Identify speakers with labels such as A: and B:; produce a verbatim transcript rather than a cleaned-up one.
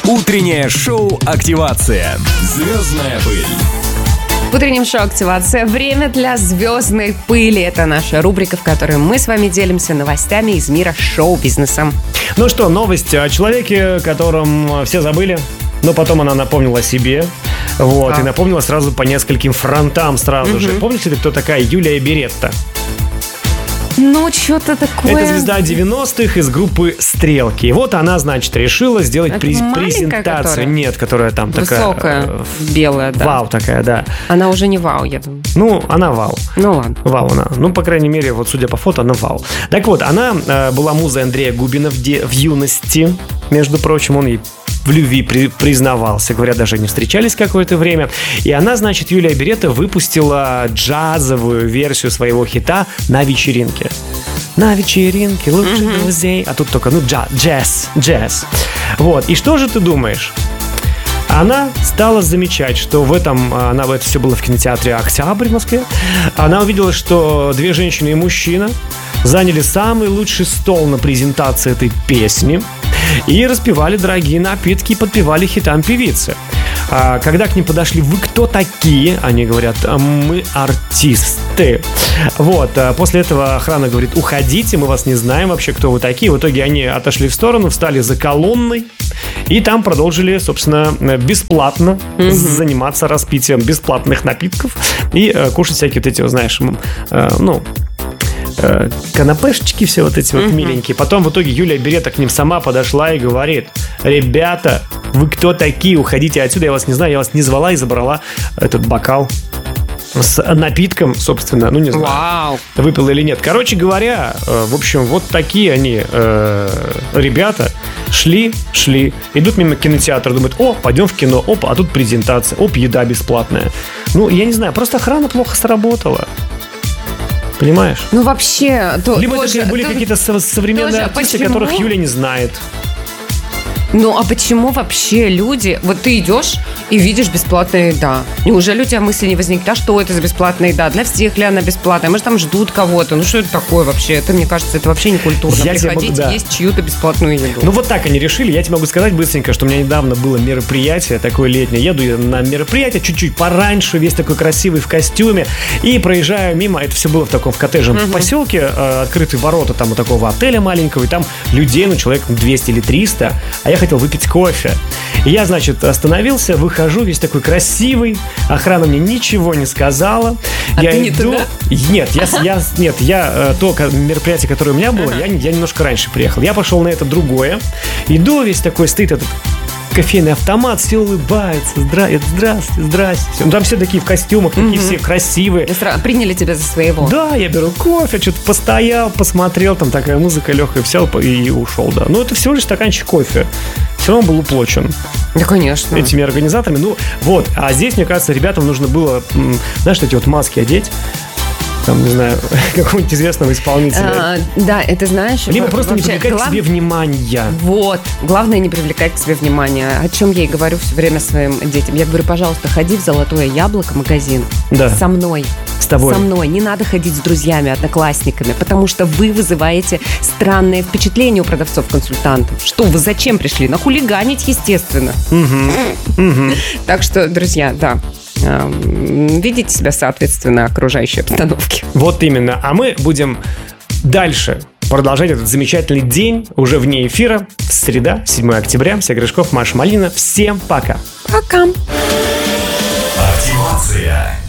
A: Утреннее шоу «Активация». Звездная пыль.
B: В утреннем шоу «Активация» время для звездной пыли. Это наша рубрика, в которой мы с вами делимся новостями из мира шоу-бизнеса.
C: Ну что, новость о человеке, о котором все забыли, но потом она напомнила о себе. Вот, а. И напомнила сразу по нескольким фронтам сразу угу. же. Помнишь ли ты, кто такая Юлия Беретта?
B: Ну, что-то такое...
C: Это звезда девяностых из группы «Стрелки». И вот она, значит, решила сделать
B: Это
C: през- презентацию.
B: Которая?
C: Нет, которая там
B: Высокая,
C: такая...
B: Высокая, белая, да.
C: Вау такая, да.
B: Она уже не вау, я думаю.
C: Ну, она вау.
B: Ну, ладно.
C: Вау она. Ну, по крайней мере, вот судя по фото, она вау. Так вот, она э, была музой Андрея Губина в, де- в юности. Между прочим, он ей в любви при- признавался. Говорят, даже они встречались какое-то время. И она, значит, Юлия Беретта выпустила джазовую версию своего хита «На вечеринке». На вечеринке лучше mm-hmm. друзей. А тут только, ну, джаз, джаз, джаз. Вот. И что же ты думаешь? Она стала замечать, что в этом, она, это все было в кинотеатре «Октябрь» в Москве. Она увидела, что две женщины и мужчина заняли самый лучший стол на презентации этой песни и распевали дорогие напитки и подпевали хитам певицы. А когда к ним подошли: «Вы кто такие?» Они говорят: «Мы артисты». Вот. После этого охрана говорит: «Уходите, мы вас не знаем вообще, кто вы такие». В итоге они отошли в сторону, встали за колонной и там продолжили, собственно, бесплатно mm-hmm. заниматься распитием бесплатных напитков и э, кушать всякие вот эти, знаешь, э, ну... канапешечки все вот эти uh-huh. вот миленькие. Потом в итоге Юлия Беретта к ним сама подошла и говорит: «Ребята, вы кто такие? Уходите отсюда, я вас не знаю, я вас не звала», и забрала этот бокал с напитком, собственно, ну не знаю,
B: wow.
C: выпил или нет. Короче говоря, в общем, вот такие они э, ребята шли, шли, идут мимо кинотеатра, думают: «О, пойдем в кино, оп, а тут презентация, оп, еда бесплатная». Ну, я не знаю, просто охрана плохо сработала. Понимаешь?
B: Ну, вообще... То,
C: Либо
B: тоже,
C: это были
B: то,
C: какие-то современные
B: тоже,
C: артисты,
B: почему?
C: которых Юля не знает.
B: Ну, а почему вообще люди... Вот ты идешь и видишь бесплатная еда. Неужели у тебя мысли не возникнет: а что это за бесплатная еда? Для всех ли она бесплатная? Может, там ждут кого-то? Ну, что это такое вообще? Это, мне кажется, это вообще не культурно.
C: Я
B: Приходить
C: могу, да.
B: и есть чью-то бесплатную еду.
C: Ну, вот так они решили. Я тебе могу сказать быстренько, что у меня недавно было мероприятие такое летнее. Еду я на мероприятие чуть-чуть пораньше, весь такой красивый в костюме, и проезжаю мимо. Это все было в таком в коттеджном uh-huh. поселке. Э, открытые ворота там у такого отеля маленького. И там людей, ну, человек двести или триста. А я хотел выпить кофе. И я, значит, остановился, выхожу, весь такой красивый. Охрана мне ничего не сказала.
B: А
C: я
B: ты не
C: иду.
B: туда?
C: Нет, я, я, нет, я то мероприятие, которое у меня было, uh-huh. я, я немножко раньше приехал. Я пошел на это другое. Иду, весь такой стоит этот кофейный автомат, все улыбаются: Здра... Здрасте, здрасте. Ну, там все такие в костюмах, такие mm-hmm. все красивые.
B: Приняли тебя за своего.
C: Да, я беру кофе, что-то постоял, посмотрел, там такая музыка легкая, взял и ушел, да. Ну, это всего лишь стаканчик кофе. Все равно был уплочен.
B: Да, конечно.
C: Этими организаторами. Ну, вот. А здесь, мне кажется, ребятам нужно было, знаешь, эти вот маски одеть. Там, не знаю, какого-нибудь известного исполнителя.
B: А, да, это знаешь...
C: Либо просто не привлекать
B: глав...
C: к себе внимания.
B: Вот. Главное не привлекать к себе внимания. О чем я и говорю все время своим детям. Я говорю: пожалуйста, ходи в «Золотое яблоко» магазин.
C: Да.
B: Со мной.
C: С тобой.
B: Со мной. Не надо ходить с друзьями, одноклассниками, потому что вы вызываете странные впечатления у продавцов-консультантов. Что вы зачем пришли? Нахулиганить, естественно.
C: Угу. Угу.
B: Так что, друзья, да. Ведите себя соответственно окружающей обстановке.
C: Вот именно. А мы будем дальше продолжать этот замечательный день уже вне эфира. Среда, седьмое октября. Сергей Гришков, Маша Малина. Всем пока.
B: Пока.
A: Активация.